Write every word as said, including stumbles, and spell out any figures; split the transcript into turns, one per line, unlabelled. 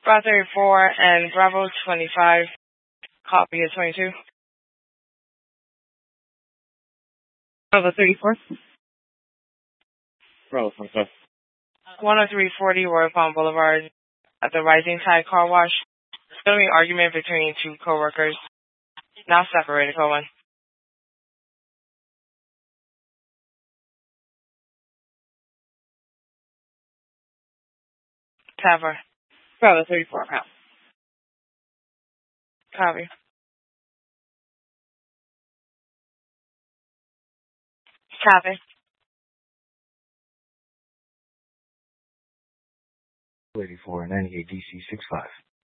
Bravo thirty-four and Bravo twenty-five. Copy of twenty-two.
Bravo thirty-four.
Bravo twenty-five.
one oh three forty Royal Palm Boulevard at the Rising Tide Car Wash. There's going to be an argument between two coworkers. Now separated, code one. Tavern.
Bravo thirty-four. Out.
Copy. Copy.
eighty-four ninety-eight D C six five.